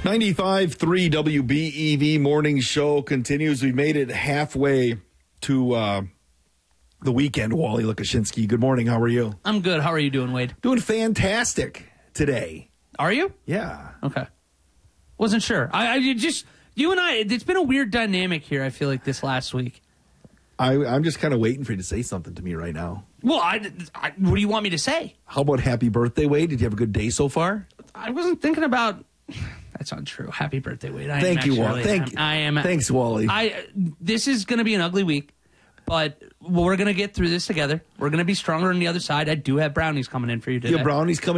95.3 WBEV morning show continues. We made it halfway to the weekend. Wally Lukashinsky, good morning. How are you? I'm good. How are you doing, Wade? Doing fantastic today. Are you? Yeah. Okay. Wasn't sure. You and I, it's been a weird dynamic here, I feel like, this last week. I'm just kind of waiting for you to say something to me right now. Well, what do you want me to say? How about happy birthday, Wade? Did you have a good day so far? I wasn't thinking about... That's untrue. Happy birthday, Wade. Thank you, Wally. Thanks, Wally. This is going to be an ugly week, but we're going to get through this together. We're going to be stronger on the other side. I do have brownies coming in for you today. You have brownies coming